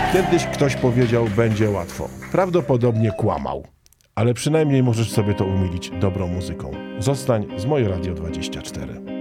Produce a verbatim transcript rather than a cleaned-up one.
Kiedyś ktoś powiedział, będzie łatwo. Prawdopodobnie kłamał. Ale przynajmniej możesz sobie to umilić dobrą muzyką. Zostań z Moje Radio dwadzieścia cztery.